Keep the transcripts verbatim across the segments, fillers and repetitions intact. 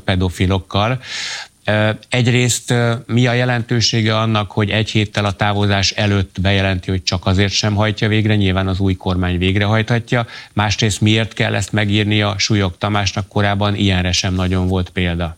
pedofilokkal. Egyrészt mi a jelentősége annak, hogy egy héttel a távozás előtt bejelenti, hogy csak azért sem hajtja végre, nyilván az új kormány végrehajthatja. Másrészt miért kell ezt megírni a Súlyog Tamásnak, korábban ilyenre sem nagyon volt példa?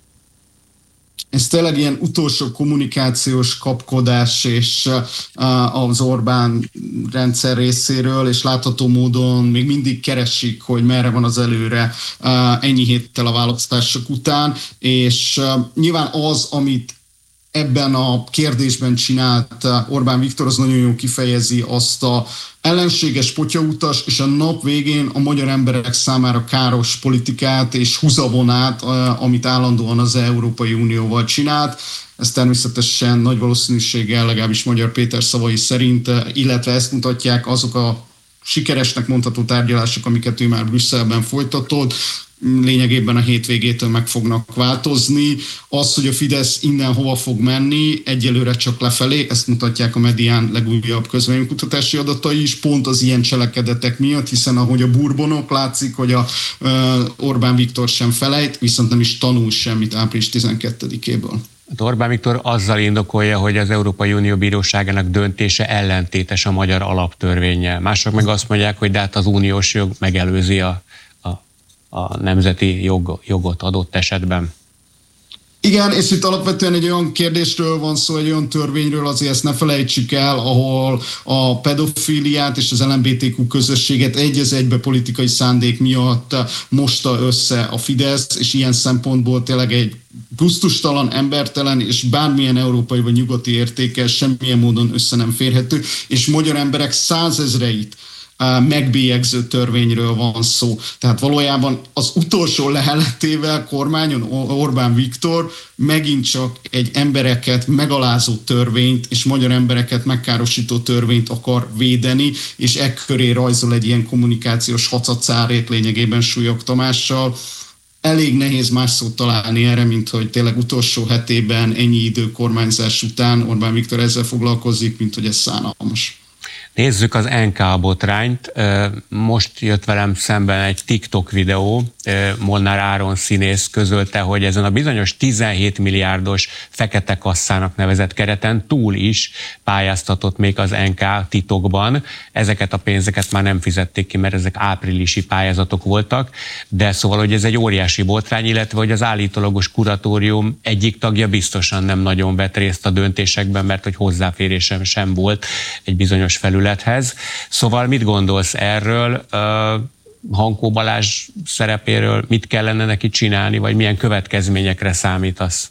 Ez tényleg ilyen utolsó kommunikációs kapkodás és az Orbán rendszer részéről, és látható módon még mindig keresik, hogy merre van az előre ennyi héttel a választások után, és nyilván az, amit ebben a kérdésben csinált Orbán Viktor, az nagyon jól kifejezi azt a ellenséges potyautas és a nap végén a magyar emberek számára káros politikát és húzavonát, amit állandóan az Európai Unióval csinált. Ez természetesen nagy valószínűséggel, legalábbis Magyar Péter szavai szerint, illetve ezt mutatják azok a sikeresnek mondható tárgyalások, amiket ő már Brüsszelben folytatott, lényegében a hétvégétől meg fognak változni. Az, hogy a Fidesz innen hova fog menni, egyelőre csak lefelé, ezt mutatják a Medián legújabb közvéleménykutatási adatai is, pont az ilyen cselekedetek miatt, hiszen ahogy a burbonok, látszik, hogy a uh, Orbán Viktor sem felejt, viszont nem is tanul semmit április tizenkettedikéből. Orbán Viktor azzal indokolja, hogy az Európai Unió Bíróságának döntése ellentétes a magyar alaptörvénnyel. Mások meg azt mondják, hogy de hát az uniós jog megelőzi a a nemzeti jog, jogot adott esetben. Igen, és itt alapvetően egy olyan kérdésről van szó, egy olyan törvényről, azért ezt ne felejtsük el, ahol a pedofíliát és az el em bé té kú közösséget egy az egybe politikai szándék miatt mosta össze a Fidesz, és ilyen szempontból tényleg egy gusztustalan, embertelen és bármilyen európai vagy nyugati értékkel semmilyen módon össze nem férhető, és magyar emberek százezreit megbélyegző törvényről van szó. Tehát valójában az utolsó leheletével kormányon Orbán Viktor megint csak egy embereket megalázó törvényt és magyar embereket megkárosító törvényt akar védeni, és ekköré rajzol egy ilyen kommunikációs hacacárét lényegében Súlyog Tamással. Elég nehéz más szót találni erre, mint hogy tényleg utolsó hetében ennyi idő kormányzás után Orbán Viktor ezzel foglalkozik, mint hogy ez szánalmas. Nézzük az en ká botrányt. Most jött velem szemben egy TikTok videó, Molnár Áron színész közölte, hogy ezen a bizonyos tizenhét milliárdos fekete kasszának nevezett kereten túl is pályáztatott még az en ká titokban. Ezeket a pénzeket már nem fizették ki, mert ezek áprilisi pályázatok voltak, de szóval, hogy ez egy óriási botrány, illetve hogy az állítólagos kuratórium egyik tagja biztosan nem nagyon vett részt a döntésekben, mert hogy hozzáférésem sem volt egy bizonyos felülethez. Szóval mit gondolsz erről? Hankó Balázs szerepéről mit kellene neki csinálni, vagy milyen következményekre számítasz?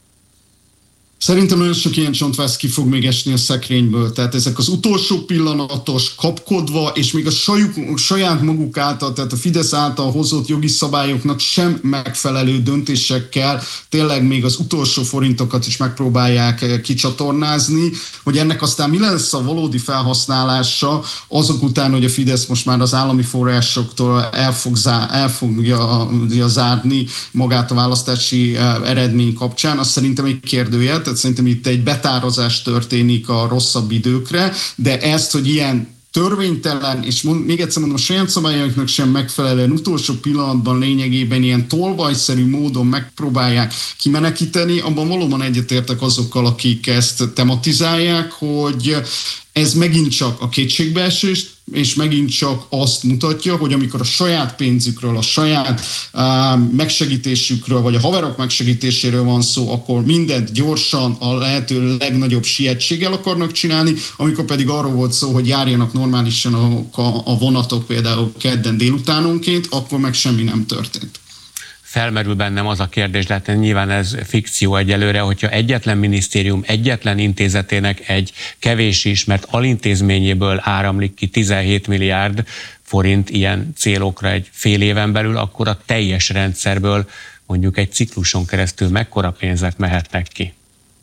Szerintem nagyon sok ilyen csontváz ki fog még esni a szekrényből. Tehát ezek az utolsó pillanatos, kapkodva, és még a sajuk, saját maguk által, tehát a Fidesz által hozott jogi szabályoknak sem megfelelő döntésekkel tényleg még az utolsó forintokat is megpróbálják kicsatornázni, hogy ennek aztán mi lesz a valódi felhasználása azok után, hogy a Fidesz most már az állami forrásoktól el, fog zá, el fogja zárni magát a választási eredmény kapcsán, az szerintem egy kérdőjel. Tehát szerintem itt egy betározás történik a rosszabb időkre, de ezt, hogy ilyen törvénytelen, és mond, még egyszer mondom, a saját szabályoknak sem megfelelően utolsó pillanatban lényegében ilyen tolvajszerű módon megpróbálják kimenekíteni, abban valóban egyetértek azokkal, akik ezt tematizálják, hogy ez megint csak a kétségbeesést, és megint csak azt mutatja, hogy amikor a saját pénzükről, a saját uh, megsegítésükről, vagy a haverok megsegítéséről van szó, akkor mindent gyorsan, a lehető legnagyobb sietséggel akarnak csinálni, amikor pedig arról volt szó, hogy járjanak normálisan a, a, a vonatok például kedden délutánonként, akkor meg semmi nem történt. Felmerül bennem az a kérdés, de hát nyilván ez fikció egyelőre, hogyha egyetlen minisztérium, egyetlen intézetének egy kevés ismert alintézményéből áramlik ki tizenhét milliárd forint ilyen célokra egy fél éven belül, akkor a teljes rendszerből mondjuk egy cikluson keresztül mekkora pénzek mehetnek ki?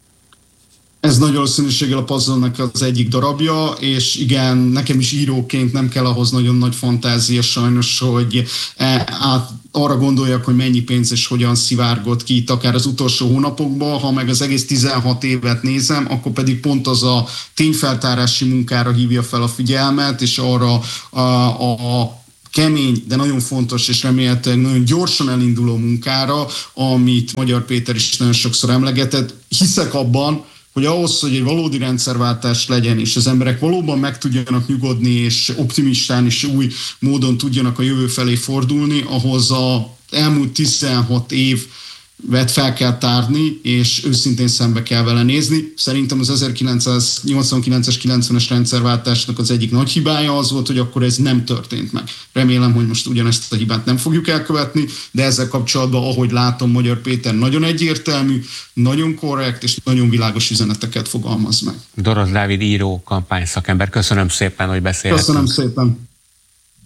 Ez nagy valószínűséggel a puzzle-nek az egyik darabja, és igen, nekem is íróként nem kell ahhoz nagyon nagy fantázia sajnos, hogy át, arra gondoljak, hogy mennyi pénz és hogyan szivárgott ki itt akár az utolsó hónapokban, ha meg az egész tizenhat évet nézem, akkor pedig pont az a tényfeltárási munkára hívja fel a figyelmet, és arra a, a kemény, de nagyon fontos és remélhetőleg nagyon gyorsan elinduló munkára, amit Magyar Péter is nagyon sokszor emlegetett. Hiszek abban, hogy ahhoz, hogy egy valódi rendszerváltás legyen, és az emberek valóban meg tudjanak nyugodni, és optimistán és új módon tudjanak a jövő felé fordulni, ahhoz az elmúlt tizenhat év vet fel kell tárni, és őszintén szembe kell vele nézni. Szerintem az ezerkilencszáznyolcvankilences kilencvenes rendszerváltásnak az egyik nagy hibája az volt, hogy akkor ez nem történt meg. Remélem, hogy most ugyanezt a hibát nem fogjuk elkövetni, de ezzel kapcsolatban, ahogy látom, Magyar Péter nagyon egyértelmű, nagyon korrekt és nagyon világos üzeneteket fogalmaz meg. Dorosz Dávid író, kampányszakember, köszönöm szépen, hogy beszélhetünk. Köszönöm szépen.